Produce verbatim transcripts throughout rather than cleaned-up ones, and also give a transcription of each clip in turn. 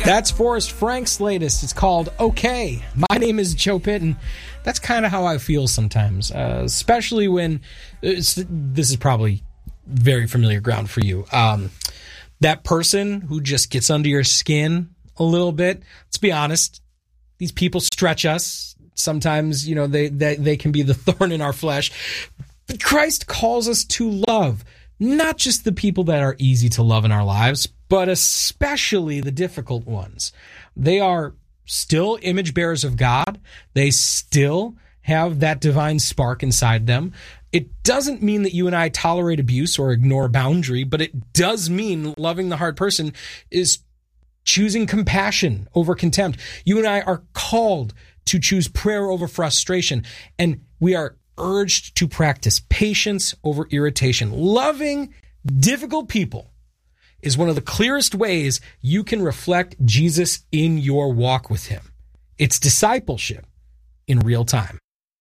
That's Forrest Frank's latest. It's called Okay. My name is Joe Pitt, and that's kind of how I feel sometimes, uh, especially when it's, this is probably very familiar ground for you. Um, that person who just gets under your skin a little bit. Let's be honest. These people stretch us. Sometimes, you know, they, they, they can be the thorn in our flesh. But Christ calls us to love, not just the people that are easy to love in our lives, but especially the difficult ones. They are still image bearers of God. They still have that divine spark inside them. It doesn't mean that you and I tolerate abuse or ignore a boundary, but it does mean loving the hard person is choosing compassion over contempt. You and I are called to choose prayer over frustration, and we are urged to practice patience over irritation. Loving difficult people is one of the clearest ways you can reflect Jesus in your walk with him. It's discipleship in real time.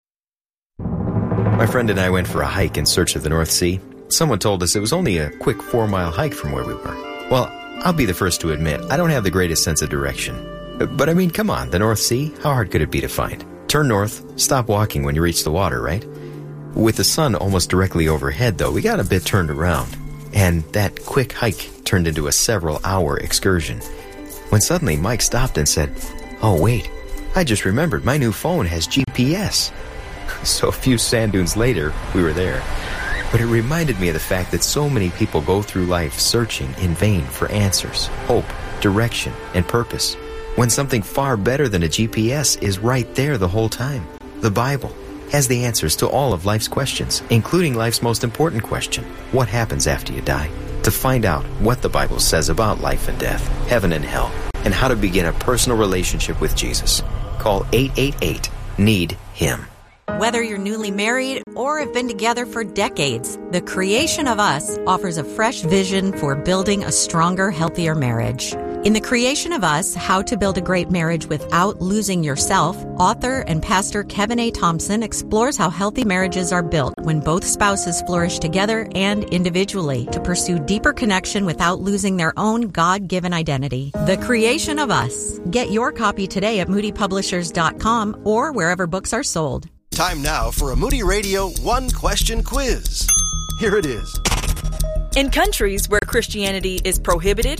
My friend and I went for a hike in search of the North Sea. Someone told us it was only a quick four-mile hike from where we were. Well, I'll be the first to admit, I don't have the greatest sense of direction. But I mean, come on, the North Sea? How hard could it be to find? Turn north, stop walking when you reach the water, right? With the sun almost directly overhead, though, we got a bit turned around. And that quick hike turned into a several-hour excursion. When suddenly Mike stopped and said, "Oh, wait, I just remembered my new phone has G P S. So a few sand dunes later, we were there. But it reminded me of the fact that so many people go through life searching in vain for answers, hope, direction, and purpose, when something far better than a G P S is right there the whole time. The Bible has the answers to all of life's questions, including life's most important question, what happens after you die? To find out what the Bible says about life and death, heaven and hell, and how to begin a personal relationship with Jesus, call eight eight eight, need him. Whether you're newly married or have been together for decades, The Creation of Us offers a fresh vision for building a stronger, healthier marriage. In The Creation of Us, How to Build a Great Marriage Without Losing Yourself, author and pastor Kevin A. Thompson explores how healthy marriages are built when both spouses flourish together and individually to pursue deeper connection without losing their own God-given identity. The Creation of Us. Get your copy today at moody publishers dot com or wherever books are sold. Time now for a Moody Radio one-question quiz. Here it is. In countries where Christianity is prohibited